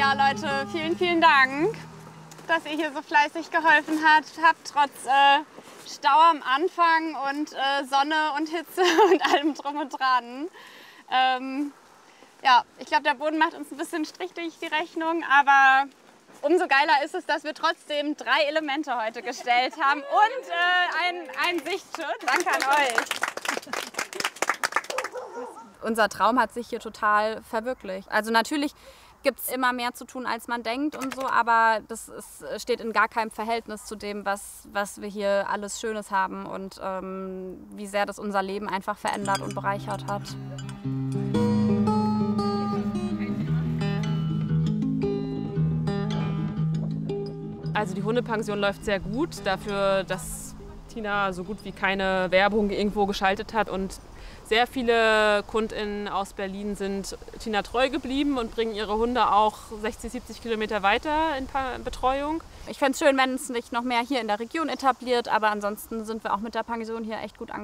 Ja, Leute, vielen, vielen Dank, dass ihr hier so fleißig geholfen habt, trotz Stau am Anfang und Sonne und Hitze und allem drum und dran. Ja, ich glaube, der Boden macht uns ein bisschen Strich durch die Rechnung, aber umso geiler ist es, dass wir trotzdem 3 Elemente heute gestellt haben und ein Sichtschutz. Danke an euch. Unser Traum hat sich hier total verwirklicht. Also natürlich gibt es immer mehr zu tun, als man denkt und so, aber steht in gar keinem Verhältnis zu dem, was wir hier alles Schönes haben und wie sehr das unser Leben einfach verändert und bereichert hat. Also die Hundepension läuft sehr gut, dafür, dass Tina so gut wie keine Werbung irgendwo geschaltet hat und sehr viele KundInnen aus Berlin sind Tina treu geblieben und bringen ihre Hunde auch 60, 70 Kilometer weiter in Betreuung. Ich fände es schön, wenn es sich noch mehr hier in der Region etabliert, aber ansonsten sind wir auch mit der Pension hier echt gut angekommen.